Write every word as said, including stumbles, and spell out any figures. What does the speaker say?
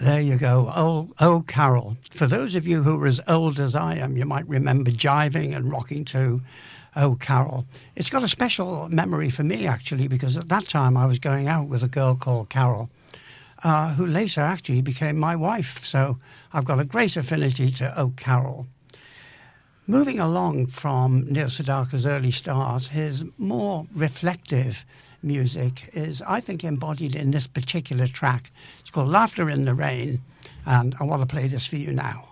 There you go. Oh, oh, Carol. For those of you who are as old as I am, you might remember jiving and rocking to Oh, Carol. It's got a special memory for me, actually, because at that time I was going out with a girl called Carol, uh, who later actually became my wife. So I've got a great affinity to Oh, Carol. Moving along from Neil Sedaka's early start, his more reflective music is, I think, embodied in this particular track. It's called Laughter in the Rain, and I want to play this for you now.